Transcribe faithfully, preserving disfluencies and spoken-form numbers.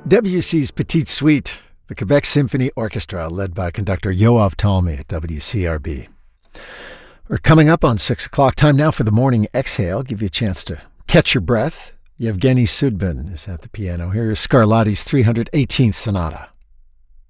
W C's Petite Suite, the Quebec Symphony Orchestra, led by conductor Yoav Talmy at W C R B. We're coming up on six o'clock. Time now for the morning exhale. Give you a chance to catch your breath. Yevgeny Sudbin is at the piano. Here is Scarlatti's three hundred eighteenth Sonata.